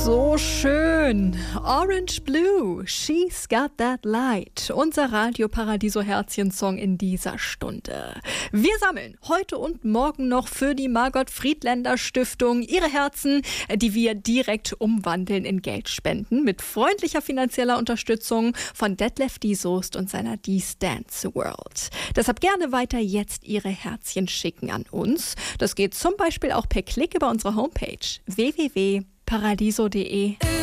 So schön. Orange Blue, She's Got That Light. Unser Radio Paradiso Herzchen-Song in dieser Stunde. Wir sammeln heute und morgen noch für die Margot Friedländer Stiftung ihre Herzen, die wir direkt umwandeln in Geldspenden mit freundlicher finanzieller Unterstützung von Detlef D. Soest und seiner Dies Dance World. Deshalb gerne weiter jetzt ihre Herzchen schicken an uns. Das geht zum Beispiel auch per Klick über unsere Homepage www.paradiso.de.